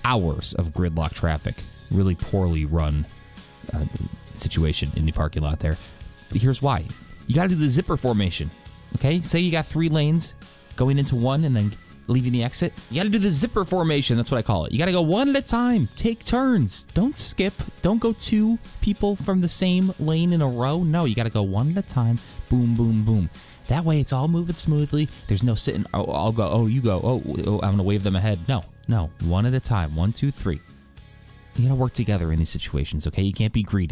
hours of gridlock traffic. Really poorly run situation in the parking lot there. But here's why. You got to do the zipper formation. Okay? Say you got 3 lanes going into one and then leaving the exit. You got to do the zipper formation. That's what I call it. You got to go one at a time. Take turns. Don't skip. Don't go 2 people from the same lane in a row. No, you got to go one at a time. Boom, boom, boom. That way it's all moving smoothly. There's no sitting. Oh, I'll go. Oh, you go. Oh, I'm going to wave them ahead. No. One at a time. 1, 2, 3. You got to work together in these situations, okay? You can't be greedy.